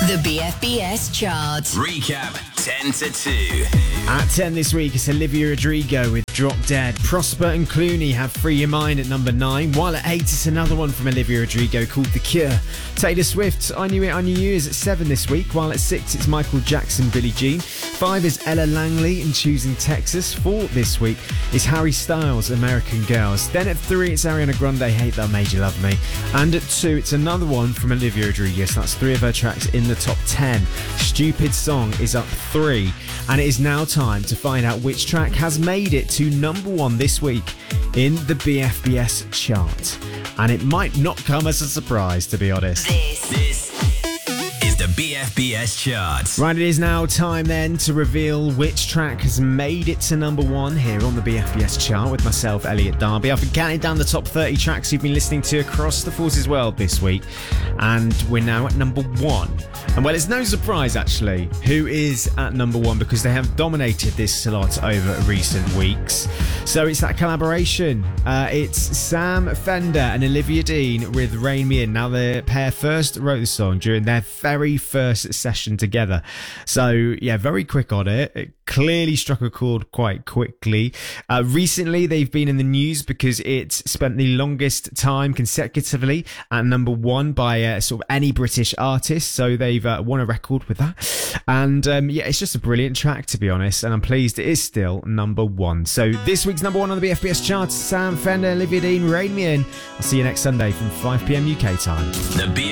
The BFBS chart. Recap 10 to 2. At 10 this week, it's Olivia Rodrigo with Drop Dead. Prosper and Clooney have Free Your Mind at number 9, while at 8 it's another one from Olivia Rodrigo called The Cure. Taylor Swift, I Knew It, I Knew You is at 7 this week, while at 6 it's Michael Jackson, Billie Jean. 5 is Ella Langley in Choosing Texas. 4 this week is Harry Styles, American Girls. Then at 3 it's Ariana Grande, Hate That Made You Love Me. And at 2 it's another one from Olivia Rodrigo, so that's 3 of her tracks in the top 10. Stupid Song is up 3, and it is now time to find out which track has made it to number 1 this week in the BFBS chart. And it might not come as a surprise, to be honest. This is the BFBS chart. Right, it is now time then to reveal which track has made it to number 1 here on the BFBS chart with myself, Elliot Darby. I've been counting down the top 30 tracks you've been listening to across the Forces world this week, and we're now at number 1. And well, it's no surprise actually who is at number 1, because they have dominated this slot over recent weeks. So it's that collaboration. It's Sam Fender and Olivia Dean with Rein Me In. Now, the pair first wrote the song during their very first session together. So yeah, very quick on it. It clearly struck a chord quite quickly. Recently, they've been in the news because it's spent the longest time consecutively at number 1 by sort of any British artist. So they've won a record with that. And yeah, it's just a brilliant track, to be honest. And I'm pleased it is still number 1. So this week's number 1 on the BFBS charts, Sam Fender, Olivia Dean, Rein Me In. I'll see you next Sunday from 5 p.m. UK time. The